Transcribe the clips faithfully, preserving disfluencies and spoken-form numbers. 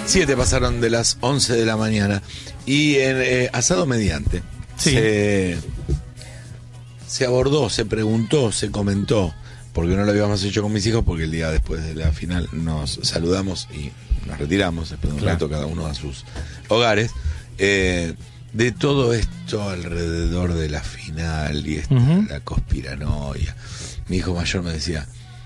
Siete pasaron de las once de la mañana y en eh, asado mediante Sí. se, se abordó, se preguntó, se comentó, porque no lo habíamos hecho con mis hijos, porque el día después de la final nos saludamos y nos retiramos, después de un Claro. rato cada uno a sus hogares, eh, de todo esto alrededor de la final y esta, Ujú. la conspiranoia. Mi hijo mayor me decía,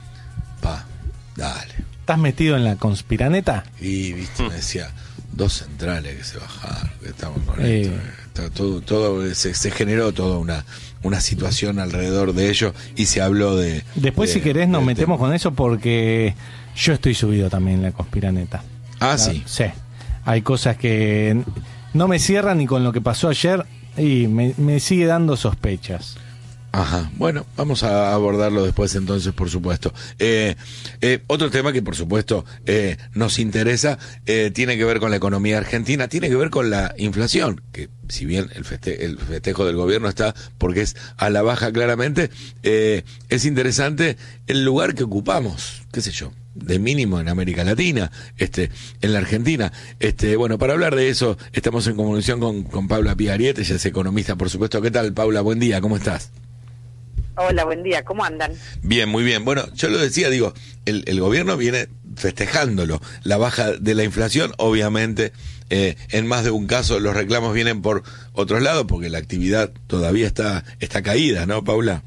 pa, dale. ¿Estás metido en la conspiraneta? Y viste, me decía, dos centrales que se bajaron, que estamos con Eh. esto. Está todo, todo se, se generó toda una, una situación alrededor de ello y se habló de... Después, de- si querés, nos del metemos tema. con eso porque yo estoy subido también en la conspiraneta. Ah, La- sí. Sí. Hay cosas que no me cierran ni con lo que pasó ayer y me, me sigue dando sospechas. Ajá, bueno, vamos a abordarlo después entonces, por supuesto. Eh, eh, otro tema que por supuesto eh, nos interesa eh, tiene que ver con la economía argentina, tiene que ver con la inflación, que si bien el, feste el festejo del gobierno está porque es a la baja claramente, eh, es interesante el lugar que ocupamos, qué sé yo, de mínimo en América Latina, este, en la Argentina. Este, bueno, para hablar de eso estamos en comunicación con, con Paula Piariete, ella es economista, por supuesto. ¿Qué tal, Paula? Buen día, ¿cómo estás? Hola, buen día, ¿cómo andan? Bien, muy bien. Bueno, yo lo decía, digo, el, el gobierno viene festejándolo. La baja de la inflación, obviamente, eh, en más de un caso los reclamos vienen por otros lados, porque la actividad todavía está, está caída, ¿no, Paula?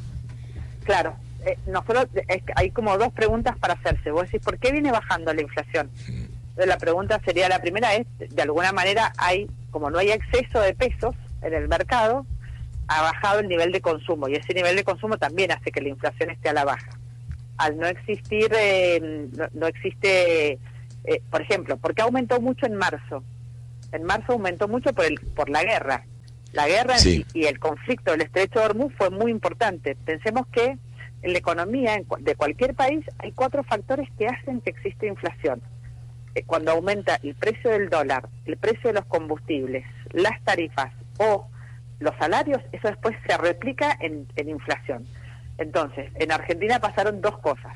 Claro, eh, nosotros es que hay como dos preguntas para hacerse. Vos decís, ¿por qué viene bajando la inflación? Entonces, la pregunta sería, la primera es, de alguna manera hay, como no hay exceso de pesos en el mercado, ha bajado el nivel de consumo y ese nivel de consumo también hace que la inflación esté a la baja. Al no existir, eh, no, no existe, eh, por ejemplo, ¿por qué aumentó mucho en marzo? En marzo aumentó mucho por el por la guerra. La guerra Sí. y, y el conflicto del Estrecho de Hormuz fue muy importante. Pensemos que en la economía en, de cualquier país hay cuatro factores que hacen que exista inflación. Eh, cuando aumenta el precio del dólar, el precio de los combustibles, las tarifas o los salarios, eso después se replica en, en inflación. Entonces, en Argentina pasaron dos cosas.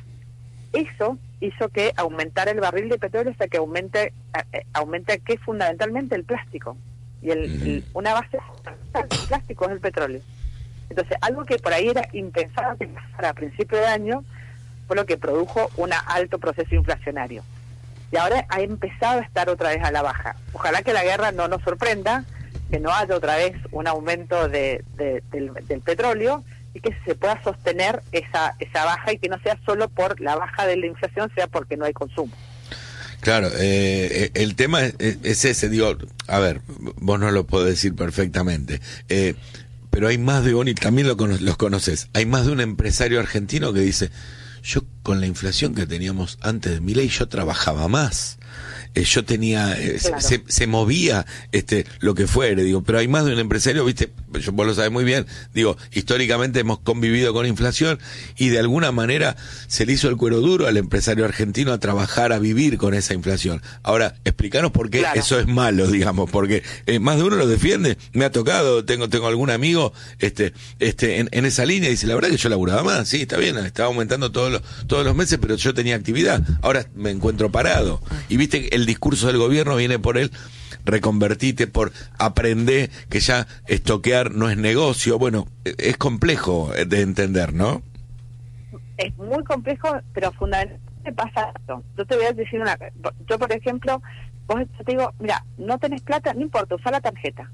Eso hizo que aumentara el barril de petróleo hasta que aumente, eh, aumente que fundamentalmente el plástico. Y el, el, una base fundamental del plástico es el petróleo. Entonces, algo que por ahí era impensado que pasara a principio de año fue lo que produjo un alto proceso inflacionario. Y ahora ha empezado a estar otra vez a la baja. Ojalá que la guerra no nos sorprenda, que no haya otra vez un aumento de, de, del, del petróleo y que se pueda sostener esa esa baja y que no sea solo por la baja de la inflación, sea porque no hay consumo. Claro, eh, el tema es, es ese, digo, a ver, vos no lo podés decir perfectamente, eh, pero hay más de uno, y también lo cono los conoces, hay más de un empresario argentino que dice, yo con la inflación que teníamos antes de Milei, yo trabajaba más. Eh, yo tenía, eh, Claro. se, se movía este lo que fuere, digo, pero hay más de un empresario, viste, yo, vos lo sabés muy bien, digo, históricamente hemos convivido con inflación y de alguna manera se le hizo el cuero duro al empresario argentino a trabajar, a vivir con esa inflación. Ahora, explícanos por qué Claro. eso es malo, digamos, porque eh, más de uno lo defiende, me ha tocado, tengo tengo algún amigo este este en, en esa línea y dice, la verdad que yo laburaba más, sí, está bien, estaba aumentando todos los, todos los meses, pero yo tenía actividad, ahora me encuentro parado. Y viste, el discurso del gobierno viene por él, reconvertite, por aprender que ya estoquear no es negocio. Bueno, es complejo de entender, ¿no? Es muy complejo, pero fundamentalmente pasa esto. Yo te voy a decir una... Yo, por ejemplo, vos yo te digo, mira, no tenés plata, no importa, usá la tarjeta.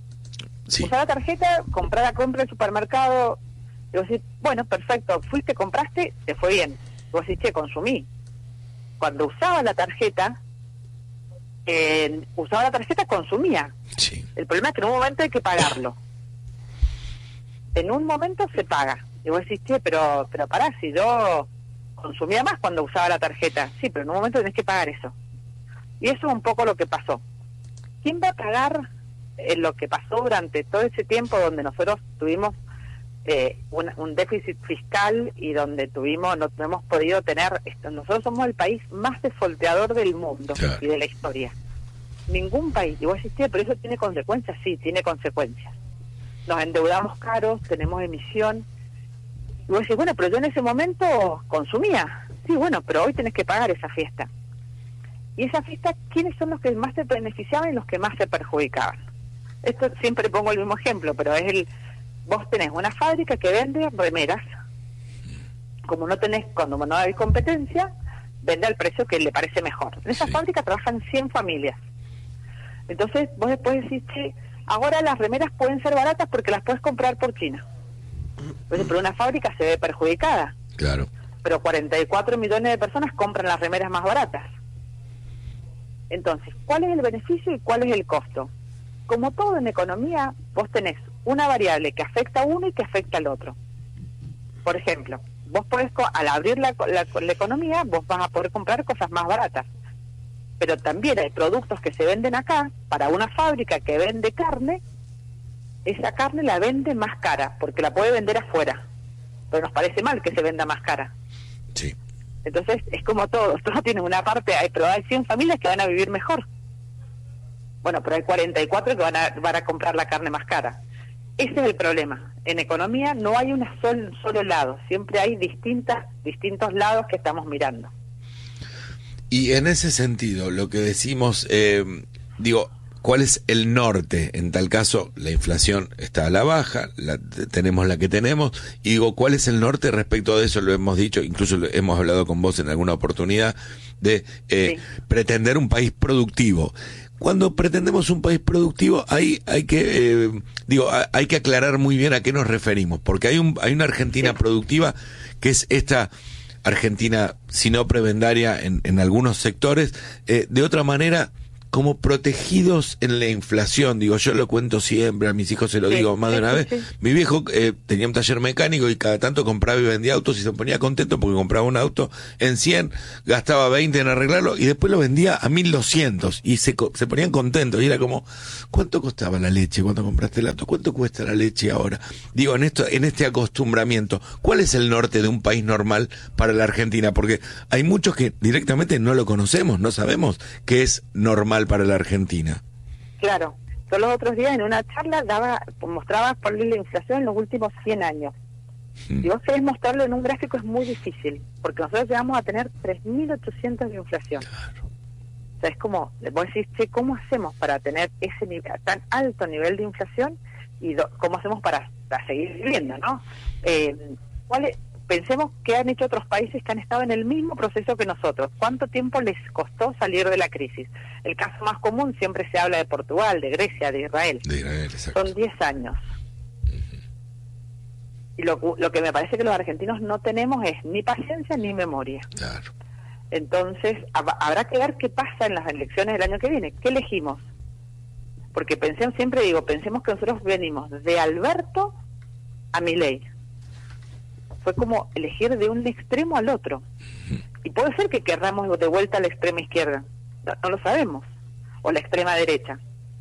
Sí. Usá la tarjeta, comprá la compra en el supermercado. Y vos decís, bueno, perfecto, fuiste, compraste, te fue bien. Y vos decís, che, consumí. Cuando usaba la tarjeta, eh, usaba la tarjeta, consumía. Sí. El problema es que en un momento hay que pagarlo. En un momento se paga. Y vos decís, che, pero, pero pará, si yo consumía más cuando usaba la tarjeta. Sí, pero en un momento tenés que pagar eso. Y eso es un poco lo que pasó. ¿Quién va a pagar eh, lo que pasó durante todo ese tiempo donde nosotros tuvimos eh, un, un déficit fiscal y donde tuvimos no, no hemos podido tener esto? Nosotros somos el país más defolteador del mundo, claro, y de la historia. Ningún país. Y vos decís, sí, pero eso tiene consecuencias. Sí, tiene consecuencias. Nos endeudamos caros, tenemos emisión. Y vos decís, bueno, pero yo en ese momento consumía. Sí, bueno, pero hoy tenés que pagar esa fiesta. Y esa fiesta, ¿quiénes son los que más se beneficiaban y los que más se perjudicaban? Esto siempre pongo el mismo ejemplo, pero es el... Vos tenés una fábrica que vende remeras. Como no tenés, cuando no hay competencia, vende al precio que le parece mejor. En esa sí. fábrica trabajan cien familias. Entonces vos después decís, che, ahora las remeras pueden ser baratas porque las puedes comprar por China. Entonces, pero una fábrica se ve perjudicada. Claro. Pero cuarenta y cuatro millones de personas compran las remeras más baratas. Entonces, ¿cuál es el beneficio y cuál es el costo? Como todo en economía, vos tenés una variable que afecta a uno y que afecta al otro. Por ejemplo, vos podés, al abrir la, la, la economía, vos vas a poder comprar cosas más baratas. Pero también hay productos que se venden acá, para una fábrica que vende carne, esa carne la vende más cara, porque la puede vender afuera. Pero nos parece mal que se venda más cara. Sí. Entonces, es como todo, todo tiene una parte, hay, pero hay cien familias que van a vivir mejor. Bueno, pero hay cuarenta y cuatro que van a, van a comprar la carne más cara. Ese es el problema. En economía no hay un sol, solo lado, siempre hay distintas, distintos lados que estamos mirando. Y en ese sentido, lo que decimos, eh, digo, ¿cuál es el norte? En tal caso, la inflación está a la baja, la, tenemos la que tenemos, y digo, ¿cuál es el norte respecto de eso? Lo hemos dicho, incluso lo hemos hablado con vos en alguna oportunidad, de eh, sí. pretender un país productivo. Cuando pretendemos un país productivo, ahí hay que, eh, digo, hay que aclarar muy bien a qué nos referimos, porque hay un, hay una Argentina sí. productiva que es esta Argentina, si no prebendaria en, en algunos sectores, eh, de otra manera, como protegidos en la inflación. Digo, yo lo cuento siempre, a mis hijos se lo sí, digo más de una sí, vez. Sí. Mi viejo eh, tenía un taller mecánico y cada tanto compraba y vendía autos y se ponía contento porque compraba un auto en cien, gastaba veinte en arreglarlo y después lo vendía a mil doscientos y se, se ponían contentos. Y era como, ¿cuánto costaba la leche cuando compraste el auto? ¿Cuánto cuesta la leche ahora? Digo, en esto, en este acostumbramiento, ¿cuál es el norte de un país normal para la Argentina? Porque hay muchos que directamente no lo conocemos, no sabemos qué es normal para la Argentina. Claro, yo los otros días en una charla daba, mostraba por la inflación en los últimos cien años. Mm. Si vos querés mostrarlo en un gráfico es muy difícil, porque nosotros llegamos a tener tres mil ochocientos de inflación. Claro. O sea, es como, vos decís, che, ¿cómo hacemos para tener ese nivel, tan alto nivel de inflación? Y do, ¿cómo hacemos para, para seguir viviendo, no? Eh, ¿cuál es? Pensemos qué han hecho otros países que han estado en el mismo proceso que nosotros. ¿Cuánto tiempo les costó salir de la crisis? El caso más común siempre se habla de Portugal, de Grecia, de Israel. De Israel, exacto. Son diez años. Uh-huh. Y lo, lo que me parece que los argentinos no tenemos es ni paciencia ni memoria. Claro. Entonces, hab- habrá que ver qué pasa en las elecciones del año que viene. ¿Qué elegimos? Porque pensemos, siempre digo, pensemos que nosotros venimos de Alberto a Milei. Fue como elegir de un extremo al otro. Y puede ser que querramos de vuelta a la extrema izquierda. No, no lo sabemos. O la extrema derecha.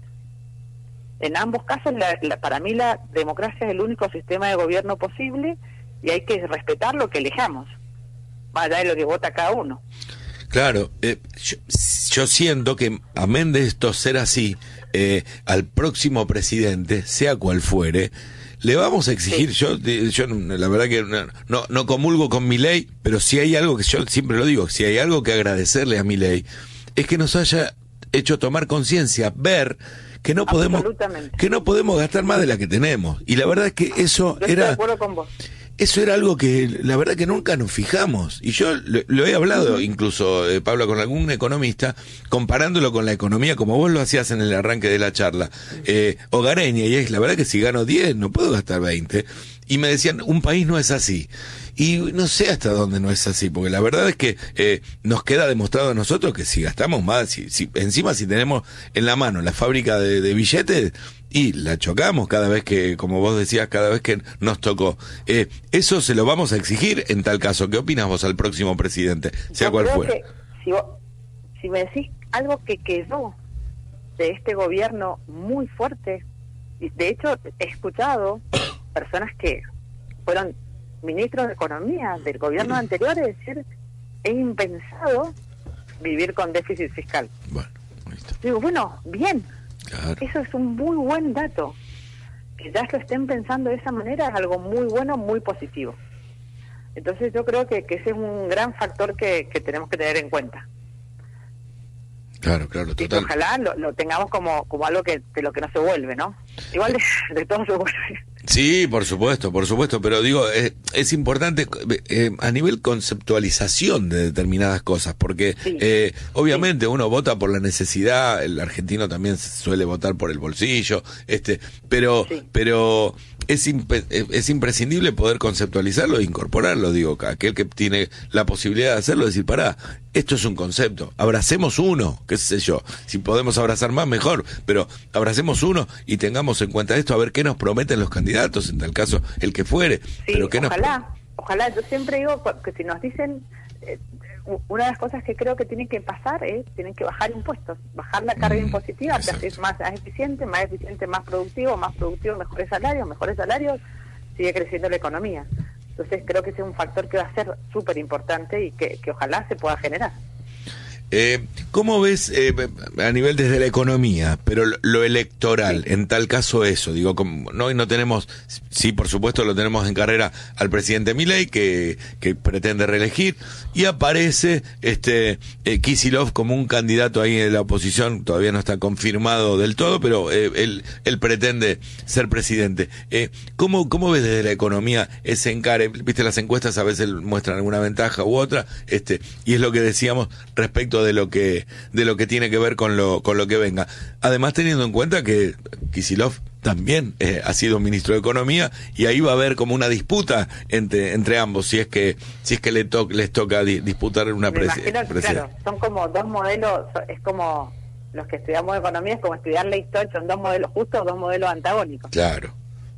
En ambos casos, la, la, para mí la democracia es el único sistema de gobierno posible y hay que respetar lo que elijamos. Más allá de lo que vota cada uno. Claro, eh, yo, yo siento que, amén de esto ser así, eh, al próximo presidente, sea cual fuere, le vamos a exigir, sí. yo yo la verdad que no, no, no comulgo con Milei, pero si hay algo que yo siempre lo digo, si hay algo que agradecerle a Milei, es que nos haya hecho tomar conciencia, ver que no podemos que no podemos gastar más de la que tenemos. Y la verdad es que eso yo era... Estoy de acuerdo con vos. Eso era algo que la verdad que nunca nos fijamos. Y yo lo, lo he hablado incluso, eh, Pablo, con algún economista, comparándolo con la economía, como vos lo hacías en el arranque de la charla, eh, hogareña, y es la verdad que si gano diez no puedo gastar veinte. Y me decían, un país no es así. Y no sé hasta dónde no es así, porque la verdad es que eh, nos queda demostrado a nosotros que si gastamos más, si, si encima si tenemos en la mano la fábrica de, de billetes, y la chocamos cada vez que, como vos decías, cada vez que nos tocó. Eh, eso se lo vamos a exigir en tal caso. ¿Qué opinas vos al próximo presidente, sea Yo cual creo fuera? Que si, vos, si me decís algo que quedó de este gobierno muy fuerte, de hecho he escuchado personas que fueron ministros de Economía del gobierno anterior decir, es impensado vivir con déficit fiscal. Bueno, listo. Digo, bueno, bien. Claro. Eso es un muy buen dato. Que ya lo estén pensando de esa manera es algo muy bueno, muy positivo. Entonces yo creo que, que ese es un gran factor que, que tenemos que tener en cuenta. Claro, claro, total. Y ojalá lo, lo tengamos como, como algo que de lo que no se vuelve, ¿no? Igual de, de todo se vuelve. Sí, por supuesto, por supuesto, pero digo, es, es importante eh, a nivel conceptualización de determinadas cosas, porque Sí. eh, obviamente sí. uno vota por la necesidad, el argentino también suele votar por el bolsillo, este, pero, sí. pero es, imp- es imprescindible poder conceptualizarlo e incorporarlo, digo, aquel que tiene la posibilidad de hacerlo, decir, pará, esto es un concepto, abracemos uno, qué sé yo, si podemos abrazar más mejor, pero abracemos uno y tengamos en cuenta esto, a ver qué nos prometen los candidatos, en tal caso el que fuere. Sí, pero qué ojalá, nos... ojalá, yo siempre digo que si nos dicen, eh, una de las cosas que creo que tiene que pasar es, tienen que bajar impuestos, bajar la carga mm, impositiva, que así es más, más eficiente, más eficiente, más productivo, más productivo, mejores salarios, mejores salarios, sigue creciendo la economía. Entonces creo que ese es un factor que va a ser súper importante y que, que ojalá se pueda generar. Eh, ¿Cómo ves eh, a nivel desde la economía, pero lo, lo electoral, sí. en tal caso eso? Digo, como, no, y no tenemos, sí, por supuesto lo tenemos en carrera al presidente Milei, que, que pretende reelegir, y aparece este eh, Kicillof como un candidato ahí en la oposición, todavía no está confirmado del todo, pero eh, él, él pretende ser presidente. Eh, ¿cómo, ¿Cómo ves desde la economía ese encare? Viste, las encuestas a veces muestran alguna ventaja u otra, este, y es lo que decíamos respecto de lo que de lo que tiene que ver con lo con lo que venga. Además, teniendo en cuenta que Kicillof también eh, ha sido ministro de Economía y ahí va a haber como una disputa entre entre ambos si es que si es que le to- les toca di- disputar una presidencia. Claro, son como dos modelos, es como los que estudiamos economía, es como estudiar la historia, son dos modelos justos, dos modelos antagónicos. Claro.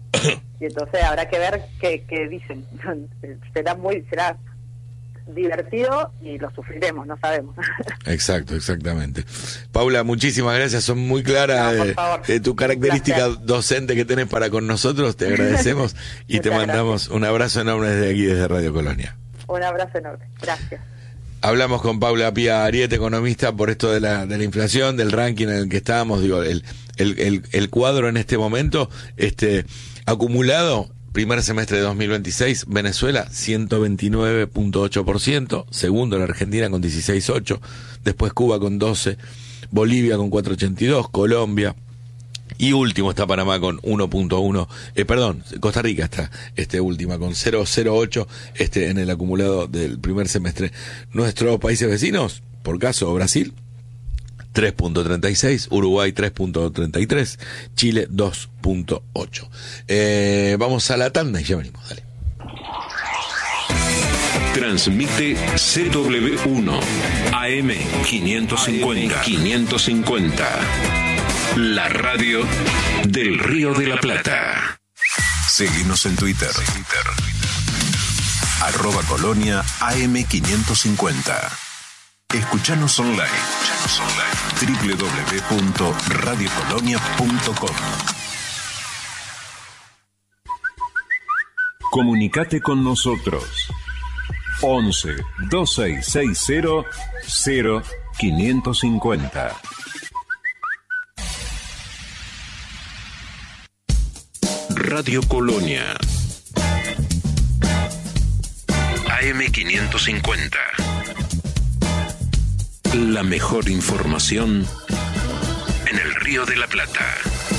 Y entonces habrá que ver qué, qué dicen. será muy será divertido y lo sufriremos, no sabemos. Exacto, exactamente. Paula, muchísimas gracias, son muy claras no, eh, eh, tu característica docente que tenés para con nosotros, te agradecemos y te mandamos gracias. Un abrazo enorme desde aquí, desde Radio Colonia. Un abrazo enorme, gracias. Hablamos con Paula Pía Ariete, economista, por esto de la de la inflación, del ranking en el que estábamos, digo, el el el, el cuadro en este momento, este acumulado. Primer semestre de dos mil veintiséis, Venezuela ciento veintinueve punto ocho por ciento, segundo la Argentina con dieciséis punto ocho por ciento, después Cuba con doce por ciento, Bolivia con cuatro punto ochenta y dos por ciento, Colombia, y último está Panamá con uno punto uno, eh, perdón, Costa Rica está este última con cero punto cero ocho este en el acumulado del primer semestre. Nuestros países vecinos, por caso Brasil, tres punto treinta y seis, Uruguay tres punto treinta y tres, Chile dos punto ocho. Eh, vamos a la tanda y ya venimos, dale. Transmite C W uno, A M quinientos cincuenta. quinientos cincuenta. La radio del Río de la Plata. Seguinos en Twitter. Arroba Colonia A M quinientos cincuenta. Escuchanos online. Escuchanos online. doble u doble u doble u punto radio colonia punto com. Comunicate con nosotros. once, dos seis seis cero, cero quinientos cincuenta. Radio Colonia. A M quinientos cincuenta. La mejor información en el Río de la Plata.